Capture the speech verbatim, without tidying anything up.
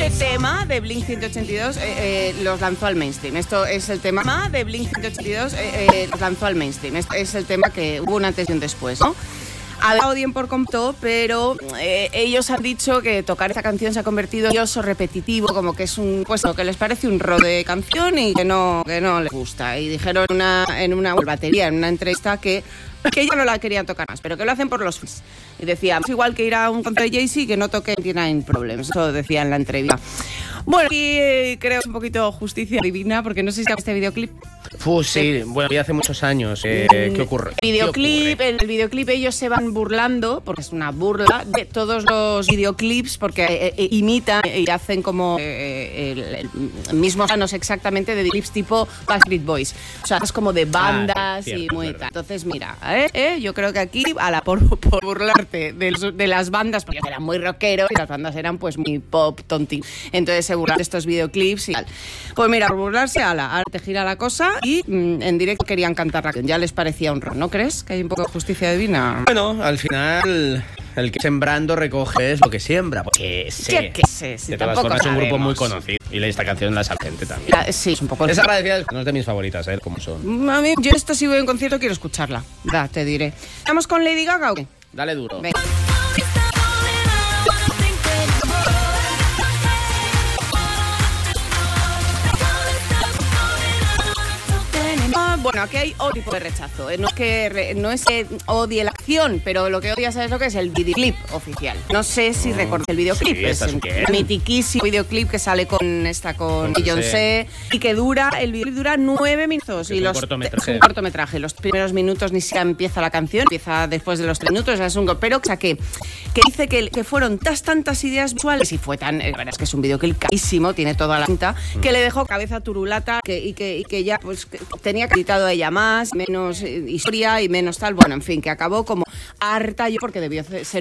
Este tema de Blink ciento ochenta y dos eh, eh, los lanzó al mainstream. Esto es el tema de Blink ciento ochenta y dos eh, eh, los lanzó al mainstream. Esto es el tema que hubo un antes y un después, ¿no? A la odian por completo, pero eh, ellos han dicho que tocar esta canción se ha convertido en tedioso, repetitivo, como que es un, pues, que les parece un rollo de canción y que no, que no les gusta. Y dijeron en una, en una batería, en una entrevista, que que ya no la querían tocar más, pero que lo hacen por los fans. Y decía, es igual que ir a un concierto de Jay-Z, que no toque Nine Problems. Eso decía en la entrevista. Bueno, aquí eh, creo un poquito justicia divina, porque no sé si ha visto este videoclip. Uf, sí, bueno, ya hace muchos años. Eh, ¿Qué ocurre? El videoclip, ¿Qué ocurre? el videoclip ellos se van burlando, porque es una burla, de todos los videoclips, porque eh, eh, imitan y hacen como eh, el, el mismo planos exactamente de clips tipo Backstreet Boys. O sea, es como de bandas ah, sí, cierto, y muy tal. Entonces, mira, eh, eh, yo creo que aquí, a la por, por burlarte de, los, de las bandas, porque eran muy rockeros y las bandas eran pues muy pop, tonti. Entonces se burlan de estos videoclips y tal. Pues mira, por burlarse, ala, ahora te gira la cosa y mm, en directo querían cantar la canción. Ya les parecía un rock, ¿no crees? Que hay un poco de justicia divina. Bueno, al final, el que sembrando recoge es lo que siembra. Porque sé. ¿Qué, qué sé? Si de todas tampoco formas, es un grupo sabemos. muy conocido. Y esta canción la sabe gente también. Ah, sí, es un poco... Es agradecida, no es de mis favoritas, ¿eh? Como son. A mí, yo esto si voy a un concierto quiero escucharla. Da, te diré. ¿Estamos con Lady Gaga o qué? Dale duro. Venga. Bueno, aquí hay otro tipo de rechazo. No es que re, no es que odie la acción, pero lo que odia, ¿sabes lo que es? El videoclip oficial. No sé si oh, recuerdas el videoclip. Sí, es un mitiquísimo videoclip que sale con esta con Beyoncé y que dura, el videoclip dura nueve minutos. Y es los, un cortometraje. Es un cortometraje. Los primeros minutos ni siquiera empieza la canción, empieza después de los tres minutos. Es un pero o sea, que, que dice que, que fueron tas, tantas ideas visuales y fue tan. La verdad es que es un videoclip carísimo, tiene toda la pinta, mm. que le dejó cabeza turulata que, y, que, y que ya pues que tenía que editado a ella más, menos historia y menos tal. Bueno, en fin, que acabó como harta yo porque debió ser